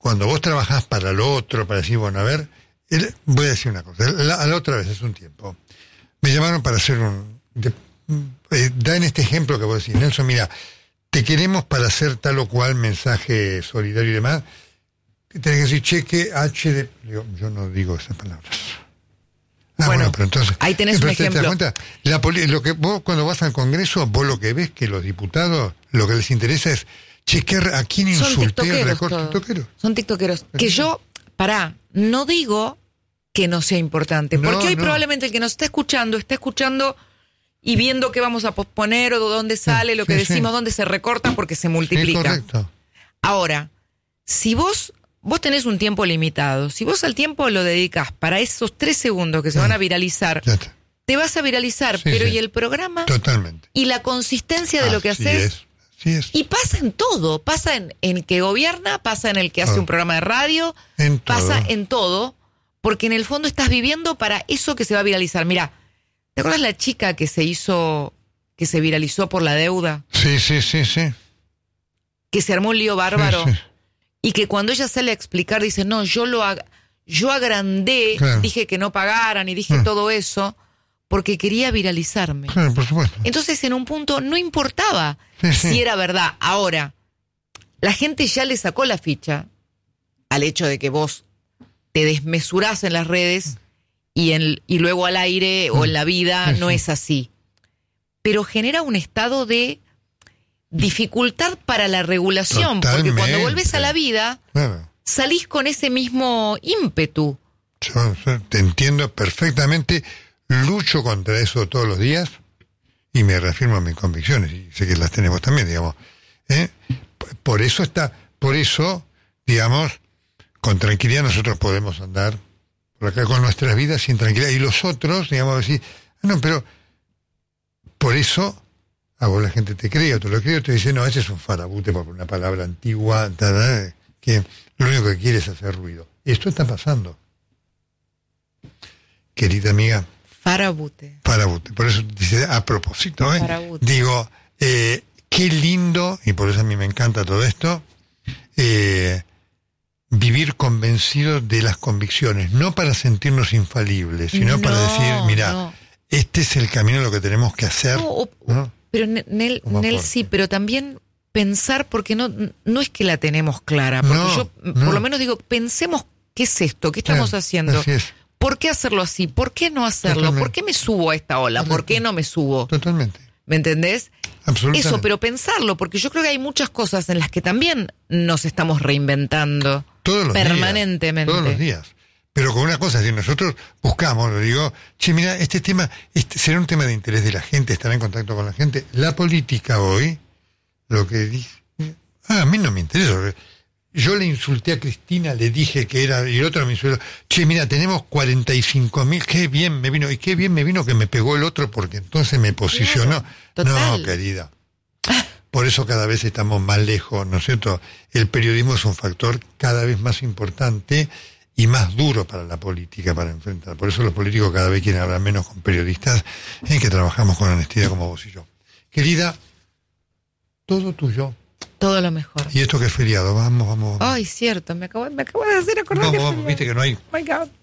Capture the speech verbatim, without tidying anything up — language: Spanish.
cuando vos trabajás para el otro, para decir, bueno, a ver, él, voy a decir una cosa, la, la otra vez, hace un tiempo, me llamaron para hacer un... De, eh, da en este ejemplo que vos decís, Nelson, mira, te queremos para hacer tal o cual mensaje solidario y demás, que tenés que decir cheque H de... Digo, yo no digo esas palabras. Ah, bueno, bueno, pero entonces... Ahí tenés un ejemplo. ¿Te das cuenta? La poli- lo que vos, cuando vas al Congreso, vos lo que ves que los diputados, lo que les interesa es chequear a quién Son insulté, tiktokeros recorte, todos. tiktokeros. Son tiktokeros. Que yo, pará, no digo que no sea importante, No, porque hoy no. probablemente el que nos está escuchando, está escuchando y viendo qué vamos a posponer o dónde sale, lo que Sí, decimos, sí. dónde se recorta porque se Sí, multiplica. correcto. Ahora, si vos, vos tenés un tiempo limitado, si vos al tiempo lo dedicas para esos tres segundos que se Sí. van a viralizar, Ya está. te vas a viralizar, Sí, pero sí. ¿y el programa? Totalmente. Y la consistencia de lo que Así haces. es. Sí es. Y pasa en todo, pasa en, en el que gobierna, pasa en el que hace Ah. un programa de radio, En todo. pasa en todo, porque en el fondo estás viviendo para eso que se va a viralizar. Mira, ¿te acuerdas la chica que se hizo, que se viralizó por la deuda? Sí, sí, sí, sí. Que se armó un lío bárbaro. Sí, sí. Y que cuando ella sale a explicar, dice, no, yo lo ag- yo agrandé, Claro. dije que no pagaran y dije Mm. todo eso, porque quería viralizarme. Claro, por supuesto. Entonces, en un punto, no importaba Sí, sí. si era verdad. Ahora, la gente ya le sacó la ficha al hecho de que vos te desmesurás en las redes y, en, y luego al aire o en la vida Sí, no sí. es así. Pero genera un estado de dificultad para la regulación, porque cuando Totalmente. volvés a la vida, Claro. salís con ese mismo ímpetu. Yo, yo te entiendo perfectamente, lucho contra eso todos los días y me reafirmo en mis convicciones, y sé que las tenemos también, digamos. ¿eh? Por eso está, por eso, digamos, con tranquilidad nosotros podemos andar por acá con nuestras vidas sin tranquilidad, y los otros, digamos, decir, ah, no, pero por eso a vos la gente te cree, otro lo cree, otro dice, no, ese es un farabute, por una palabra antigua, ta, ta, que lo único que quiere es hacer ruido. Esto está pasando. Querida amiga, Farabute. farabute. Por eso dice, a propósito, ¿eh? Farabute. digo, eh, qué lindo, y por eso a mí me encanta todo esto, eh, vivir convencido de las convicciones, no para sentirnos infalibles, sino para No, decir, mira, no. este es el camino, lo que tenemos que hacer. No, o- ¿no? Pero Nel, Como Nel aporte. sí, pero también pensar, porque no, no es que la tenemos clara, porque No, yo no. por lo menos digo, pensemos qué es esto, qué estamos Claro, haciendo, así es. por qué hacerlo así, por qué no hacerlo, Totalmente. por qué me subo a esta ola, por qué no me subo, Totalmente. ¿me entendés? Absolutamente. Eso, pero pensarlo, porque yo creo que hay muchas cosas en las que también nos estamos reinventando Todos los permanentemente. días, todos los días. Pero con una cosa, si nosotros buscamos, lo digo, che, mira, este tema este será un tema de interés de la gente, estará en contacto con la gente. La política hoy, lo que dice, ah, a mí no me interesa. Yo le insulté a Cristina, le dije que era, y el otro me insultó, che, mira, tenemos cuarenta y cinco mil, qué bien me vino, y qué bien me vino que me pegó el otro porque entonces me posicionó. Claro, total. No, querida. Por eso cada vez estamos más lejos, ¿no es cierto? El periodismo es un factor cada vez más importante y más duro para la política, para enfrentar. Por eso los políticos cada vez quieren hablar menos con periodistas, en que trabajamos con honestidad como vos y yo. Querida, todo tuyo. Todo lo mejor. Y esto que es feriado, vamos, vamos. vamos. Ay, cierto, me acabo, me acabo de hacer acordar Vamos, que vamos, fue- viste que no hay Oh my God.